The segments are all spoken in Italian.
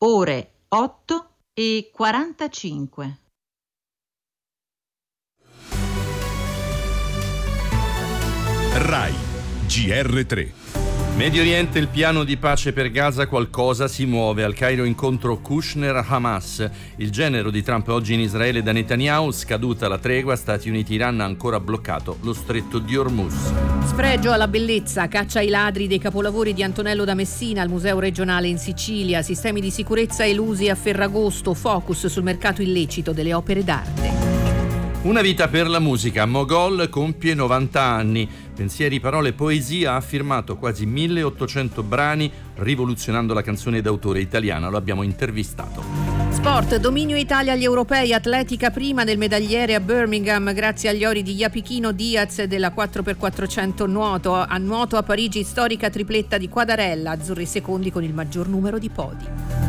ore 8:45. RAI GR3. Medio Oriente, il piano di pace per Gaza, qualcosa si muove. Al Cairo incontro Kushner-Hamas. Il genero di Trump oggi in Israele da Netanyahu, scaduta la tregua, Stati Uniti-Iran ha ancora bloccato lo stretto di Hormuz. Sfregio alla bellezza, caccia ai ladri dei capolavori di Antonello da Messina al Museo regionale in Sicilia, sistemi di sicurezza elusi a Ferragosto, focus sul mercato illecito delle opere d'arte. Una vita per la musica. Mogol compie 90 anni. Pensieri, parole, poesia, ha firmato quasi 1800 brani, rivoluzionando la canzone d'autore italiana. Lo abbiamo intervistato. Sport, dominio Italia agli europei, atletica prima del medagliere a Birmingham grazie agli ori di Iapichino Diaz e della 4x400 nuoto. A nuoto a Parigi, storica tripletta di Quadarella, azzurri secondi con il maggior numero di podi.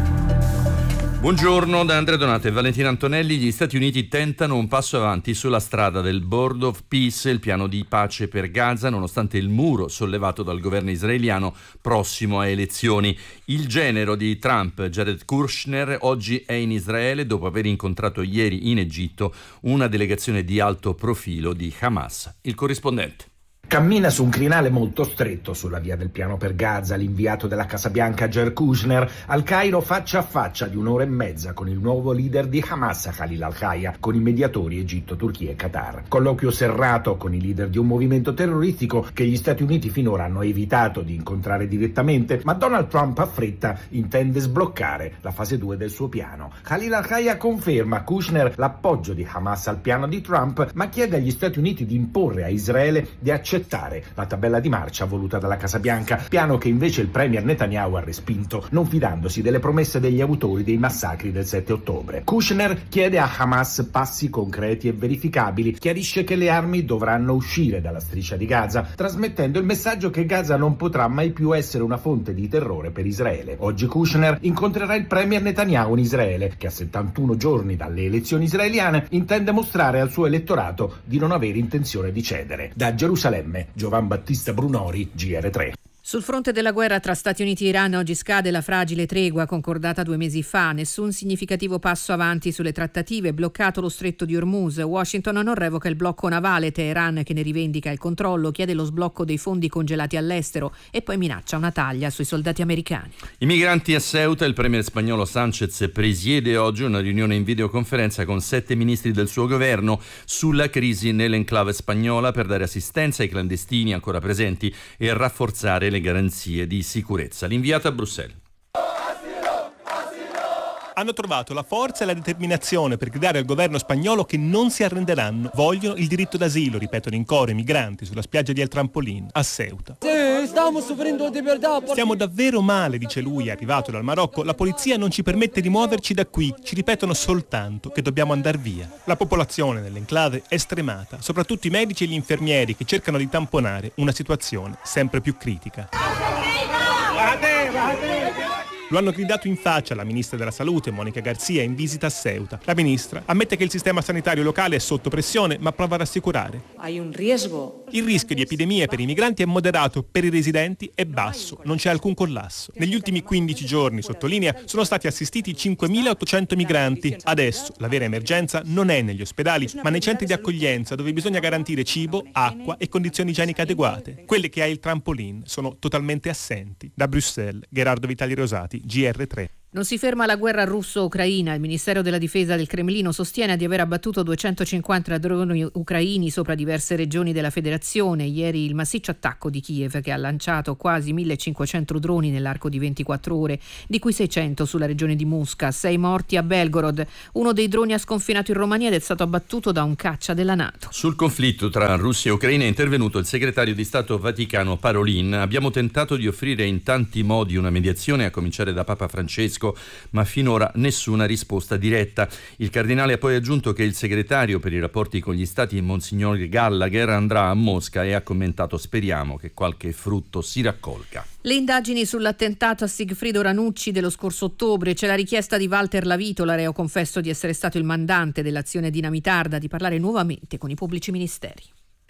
Buongiorno da Andrea Donato e Valentina Antonelli. Gli Stati Uniti tentano un passo avanti sulla strada del Board of Peace, il piano di pace per Gaza, nonostante il muro sollevato dal governo israeliano prossimo a elezioni. Il genero di Trump, Jared Kushner, oggi è in Israele dopo aver incontrato ieri in Egitto una delegazione di alto profilo di Hamas. Il corrispondente. Cammina su un crinale molto stretto sulla via del piano per Gaza l'inviato della Casa Bianca Jared Kushner al Cairo faccia a faccia di un'ora e mezza con il nuovo leader di Hamas Khalil al-Hayya, con i mediatori Egitto, Turchia e Qatar. Colloquio serrato con i leader di un movimento terroristico che gli Stati Uniti finora hanno evitato di incontrare direttamente, ma Donald Trump a fretta intende sbloccare la fase 2 del suo piano. Khalil al-Hayya conferma a Kushner l'appoggio di Hamas al piano di Trump, ma chiede agli Stati Uniti di imporre a Israele di accettare la tabella di marcia voluta dalla Casa Bianca, piano che invece il premier Netanyahu ha respinto, non fidandosi delle promesse degli autori dei massacri del 7 ottobre. Kushner chiede a Hamas passi concreti e verificabili, chiarisce che le armi dovranno uscire dalla striscia di Gaza, trasmettendo il messaggio che Gaza non potrà mai più essere una fonte di terrore per Israele. Oggi Kushner incontrerà il premier Netanyahu in Israele, che a 71 giorni dalle elezioni israeliane intende mostrare al suo elettorato di non avere intenzione di cedere. Da Gerusalemme, Giovan Battista Brunori, GR3. Sul fronte della guerra tra Stati Uniti e Iran oggi scade la fragile tregua concordata 2 mesi fa. Nessun significativo passo avanti sulle trattative, bloccato lo stretto di Hormuz. Washington non revoca il blocco navale, Teheran, che ne rivendica il controllo, chiede lo sblocco dei fondi congelati all'estero e poi minaccia una taglia sui soldati americani. I migranti a Ceuta. Il premier spagnolo Sánchez presiede oggi una riunione in videoconferenza con 7 ministri del suo governo sulla crisi nell'enclave spagnola per dare assistenza ai clandestini ancora presenti e rafforzare le garanzie di sicurezza. L'inviato a Bruxelles. Hanno trovato la forza e la determinazione per gridare al governo spagnolo che non si arrenderanno. Vogliono il diritto d'asilo, ripetono in coro i migranti sulla spiaggia di El Trampolín, a Ceuta. Stiamo davvero male, dice lui, arrivato dal Marocco. La polizia non ci permette di muoverci da qui. Ci ripetono soltanto che dobbiamo andare via. La popolazione nell'enclave è stremata, soprattutto i medici e gli infermieri che cercano di tamponare una situazione sempre più critica. Lo hanno gridato in faccia la ministra della Salute, Mónica García, in visita a Ceuta. La ministra ammette che il sistema sanitario locale è sotto pressione, ma prova a rassicurare. Il rischio di epidemie per i migranti è moderato, per i residenti è basso, non c'è alcun collasso. Negli ultimi 15 giorni, sottolinea, sono stati assistiti 5.800 migranti. Adesso la vera emergenza non è negli ospedali, ma nei centri di accoglienza, dove bisogna garantire cibo, acqua e condizioni igieniche adeguate. Quelle che ha il Trampolín sono totalmente assenti. Da Bruxelles, Gerardo Vitali Rosati, GR3. Non si ferma la guerra russo-ucraina. Il Ministero della Difesa del Cremlino sostiene di aver abbattuto 250 droni ucraini sopra diverse regioni della federazione. Ieri il massiccio attacco di Kiev, che ha lanciato quasi 1500 droni nell'arco di 24 ore, di cui 600 sulla regione di Mosca, 6 morti a Belgorod. Uno dei droni ha sconfinato in Romania ed è stato abbattuto da un caccia della NATO. Sul conflitto tra Russia e Ucraina è intervenuto il segretario di Stato Vaticano Parolin. Abbiamo tentato di offrire in tanti modi una mediazione, a cominciare da Papa Francesco, ma finora nessuna risposta diretta. Il cardinale ha poi aggiunto che il segretario per i rapporti con gli stati, Monsignor Gallagher, andrà a Mosca e ha commentato: speriamo che qualche frutto si raccolga. Le indagini sull'attentato a Sigfrido Ranucci dello scorso ottobre. C'è la richiesta di Walter Lavitola, reo confesso di essere stato il mandante dell'azione dinamitarda, di parlare nuovamente con i pubblici ministeri.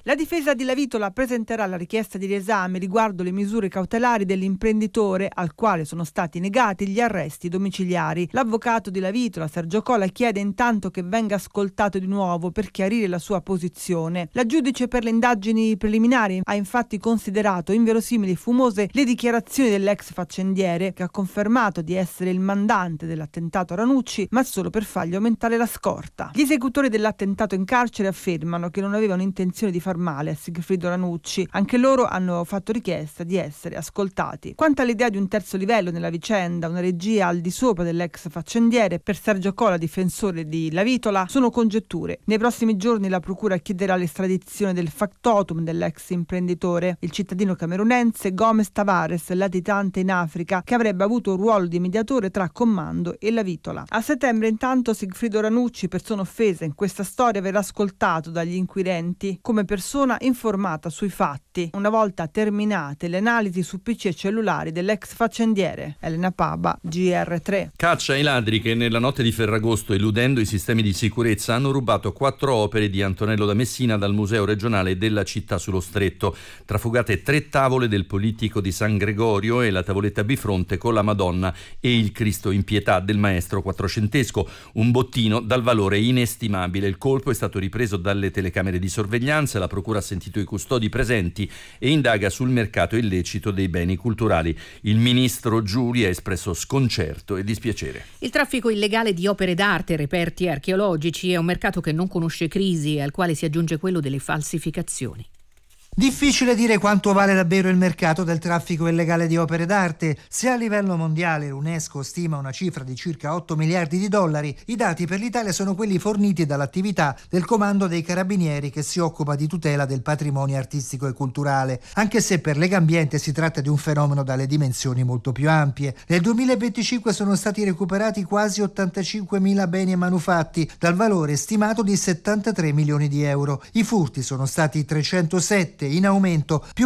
La difesa di Lavitola presenterà la richiesta di riesame riguardo le misure cautelari dell'imprenditore al quale sono stati negati gli arresti domiciliari. L'avvocato di Lavitola, Sergio Cola, chiede intanto che venga ascoltato di nuovo per chiarire la sua posizione. La giudice per le indagini preliminari ha infatti considerato inverosimili e fumose le dichiarazioni dell'ex faccendiere, che ha confermato di essere il mandante dell'attentato a Ranucci, ma solo per fargli aumentare la scorta. Gli esecutori dell'attentato in carcere affermano che non avevano intenzione di far male a Sigfrido Ranucci. Anche loro hanno fatto richiesta di essere ascoltati. Quanto all'idea di un terzo livello nella vicenda, una regia al di sopra dell'ex faccendiere, per Sergio Cola, difensore di Lavitola, sono congetture. Nei prossimi giorni la procura chiederà l'estradizione del factotum dell'ex imprenditore, il cittadino camerunense Gomes Tavares, latitante in Africa, che avrebbe avuto un ruolo di mediatore tra Comando e Lavitola. A settembre intanto Sigfrido Ranucci, persona offesa in questa storia, verrà ascoltato dagli inquirenti come persona informata sui fatti, una volta terminate le analisi su PC e cellulari dell'ex faccendiere. Elena Paba, GR3. Caccia ai ladri che nella notte di Ferragosto, eludendo i sistemi di sicurezza, hanno rubato 4 opere di Antonello da Messina dal Museo regionale della città sullo Stretto. Trafugate 3 tavole del Polittico di San Gregorio e la tavoletta bifronte con la Madonna e il Cristo in pietà del maestro quattrocentesco, un bottino dal valore inestimabile. Il colpo è stato ripreso dalle telecamere di sorveglianza. La procura ha sentito i custodi presenti e indaga sul mercato illecito dei beni culturali. Il ministro Giuli ha espresso sconcerto e dispiacere. Il traffico illegale di opere d'arte, reperti archeologici è un mercato che non conosce crisi e al quale si aggiunge quello delle falsificazioni. Difficile dire quanto vale davvero il mercato del traffico illegale di opere d'arte. Se a livello mondiale l'UNESCO stima una cifra di circa 8 miliardi di dollari, i dati per l'Italia sono quelli forniti dall'attività del Comando dei Carabinieri, che si occupa di tutela del patrimonio artistico e culturale, anche se per Legambiente si tratta di un fenomeno dalle dimensioni molto più ampie. Nel 2025 sono stati recuperati quasi 85.000 beni e manufatti, dal valore stimato di 73 milioni di euro. I furti sono stati 307, in aumento, più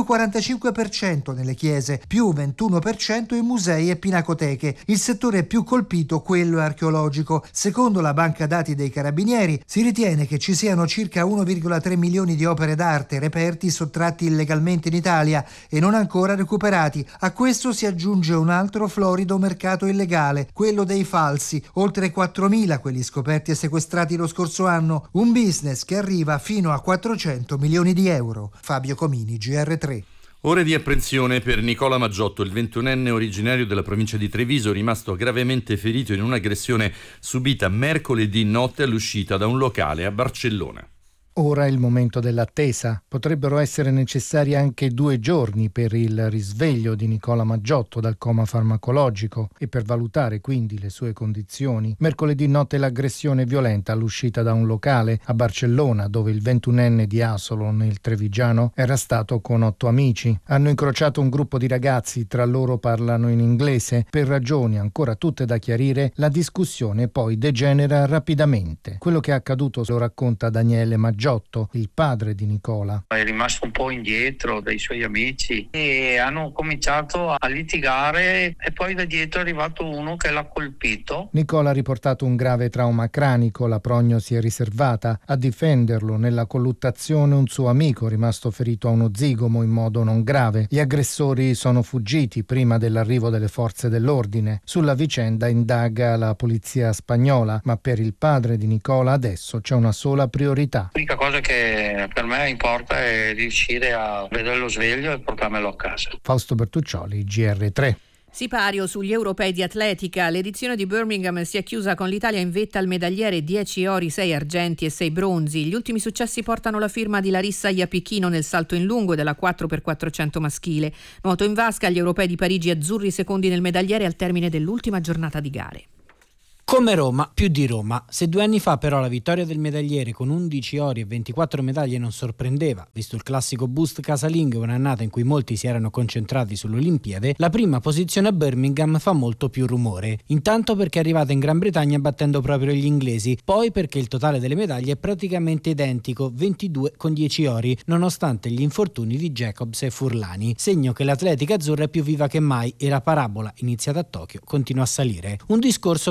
45% nelle chiese, più 21% in musei e pinacoteche. Il settore più colpito, quello archeologico. Secondo la banca dati dei Carabinieri, si ritiene che ci siano circa 1,3 milioni di opere d'arte reperti sottratti illegalmente in Italia e non ancora recuperati. A questo si aggiunge un altro florido mercato illegale, quello dei falsi, oltre 4.000 quelli scoperti e sequestrati lo scorso anno, un business che arriva fino a 400 milioni di euro. Fabio Comini, GR3. Ore di apprensione per Nicola Maggiotto, il 21enne originario della provincia di Treviso, rimasto gravemente ferito in un'aggressione subita mercoledì notte all'uscita da un locale a Barcellona. Ora è il momento dell'attesa. Potrebbero essere necessari anche 2 giorni per il risveglio di Nicola Maggiotto dal coma farmacologico e per valutare quindi le sue condizioni. Mercoledì notte l'aggressione violenta all'uscita da un locale a Barcellona, dove il 21enne di Asolo, nel Trevigiano, era stato con 8 amici. Hanno incrociato un gruppo di ragazzi, tra loro parlano in inglese. Per ragioni ancora tutte da chiarire, la discussione poi degenera rapidamente. Quello che è accaduto lo racconta Daniele Maggiotto, il padre di Nicola. È rimasto un po' indietro dai suoi amici e hanno cominciato a litigare e poi da dietro è arrivato uno che l'ha colpito. Nicola ha riportato un grave trauma cranico, la prognosi è riservata. A difenderlo nella colluttazione un suo amico rimasto ferito a uno zigomo in modo non grave. Gli aggressori sono fuggiti prima dell'arrivo delle forze dell'ordine. Sulla vicenda indaga la polizia spagnola, ma per il padre di Nicola adesso c'è una sola priorità. L'unica cosa che per me importa è riuscire a vederlo sveglio e portarmelo a casa. Fausto Bertuccioli, GR3. Sipario sugli europei di atletica. L'edizione di Birmingham si è chiusa con l'Italia in vetta al medagliere 10 ori, 6 argenti e 6 bronzi. Gli ultimi successi portano la firma di Larissa Iapichino nel salto in lungo e della 4x400 maschile. Nuoto in vasca, gli europei di Parigi azzurri secondi nel medagliere al termine dell'ultima giornata di gare. Come Roma, più di Roma. Se 2 anni fa però la vittoria del medagliere con 11 ori e 24 medaglie non sorprendeva, visto il classico boost casalingo, un'annata in cui molti si erano concentrati sull'Olimpiade, la prima posizione a Birmingham fa molto più rumore. Intanto perché è arrivata in Gran Bretagna battendo proprio gli inglesi, poi perché il totale delle medaglie è praticamente identico, 22 con 10 ori, nonostante gli infortuni di Jacobs e Furlani, segno che l'atletica azzurra è più viva che mai e la parabola, iniziata a Tokyo, continua a salire. Un discorso che vale anche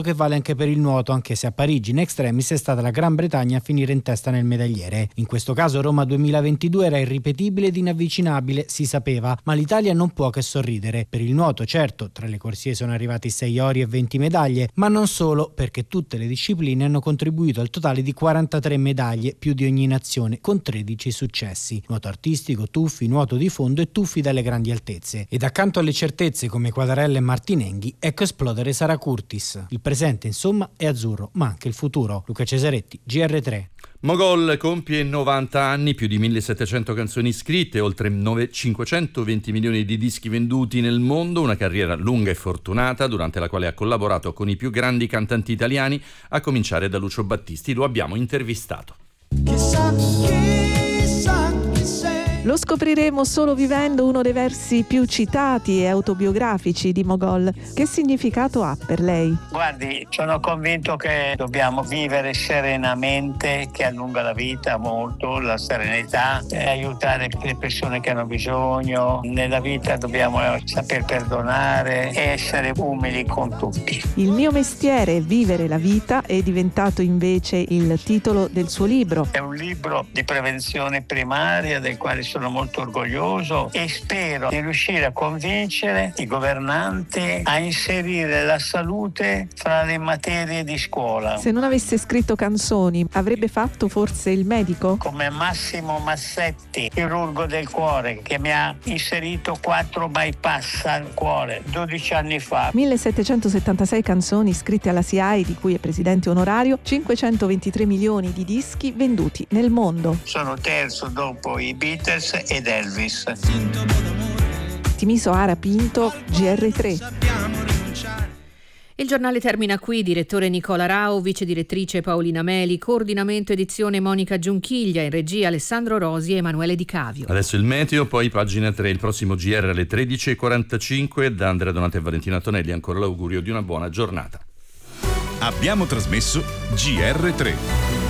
anche per il nuoto, anche se a Parigi in extremis è stata la Gran Bretagna a finire in testa nel medagliere. In questo caso Roma 2022 era irripetibile ed inavvicinabile, si sapeva, ma l'Italia non può che sorridere. Per il nuoto, certo, tra le corsie sono arrivati 6 ori e 20 medaglie, ma non solo, perché tutte le discipline hanno contribuito al totale di 43 medaglie, più di ogni nazione, con 13 successi. Nuoto artistico, tuffi, nuoto di fondo e tuffi dalle grandi altezze. Ed accanto alle certezze come Quadarella e Martinenghi, ecco esplodere Sara Curtis. Il presente, insomma, è azzurro, ma anche il futuro. Luca Cesaretti, GR3. Mogol compie 90 anni, più di 1700 canzoni scritte, oltre 520 milioni di dischi venduti nel mondo, una carriera lunga e fortunata durante la quale ha collaborato con i più grandi cantanti italiani, a cominciare da Lucio Battisti. Lo abbiamo intervistato. Chissà chi sei. Lo scopriremo solo vivendo uno dei versi più citati e autobiografici di Mogol. Che significato ha per lei? Guardi, sono convinto che dobbiamo vivere serenamente, che allunga la vita molto, la serenità, e aiutare le persone che hanno bisogno. Nella vita dobbiamo saper perdonare e essere umili con tutti. Il mio mestiere, vivere la vita, è diventato invece il titolo del suo libro. È un libro di prevenzione primaria del quale sono molto orgoglioso e spero di riuscire a convincere i governanti a inserire la salute fra le materie di scuola. Se non avesse scritto canzoni, avrebbe fatto forse il medico? Come Massimo Massetti, chirurgo del cuore, che mi ha inserito 4 bypass al cuore 12 anni fa. 1776 canzoni scritte alla SIAE, di cui è presidente onorario, 523 milioni di dischi venduti nel mondo. Sono terzo dopo i Beatles ed Elvis. Timiso Ara Pinto, GR3. Il giornale termina qui. Direttore Nicola Rao, vice direttrice Paolina Meli, coordinamento edizione Monica Giunchiglia, in regia Alessandro Rosi e Emanuele Di Cavio. Adesso il meteo, poi pagina 3, il prossimo GR alle 13.45. Da Andrea Donati e Valentina Antonelli ancora l'augurio di una buona giornata. Abbiamo trasmesso GR3.